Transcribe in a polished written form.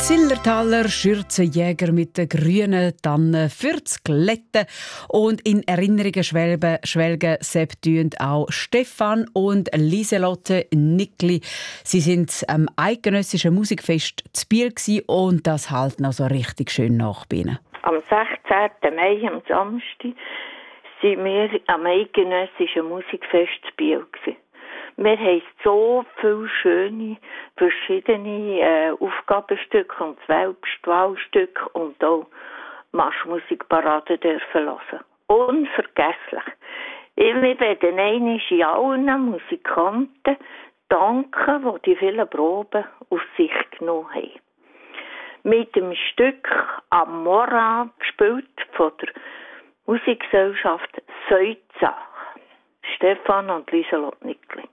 Zillertaler Schürzenjäger mit der grünen Tanne für das Glätten. Und in Erinnerungen schwelgen sebtüend auch Stefan und Lieselotte Nickli. Sie sind am eidgenössischen Musikfest zu Biel und das halt noch so richtig schön nachbinnen. Am 16. Mai, am Samstag, waren wir am eidgenössischen Musikfest zu Biel. Wir haben so viele schöne, verschiedene Aufgabenstücke und Wahlstücke und auch Marschmusikparaden dürfen hören. Unvergesslich. Wir werden einmal in allen Musikanten danken, die vielen Proben auf sich genommen haben. Mit dem Stück Amora, gespielt von der Musikgesellschaft Seuzach. Stefan und Lieselotte Nickli.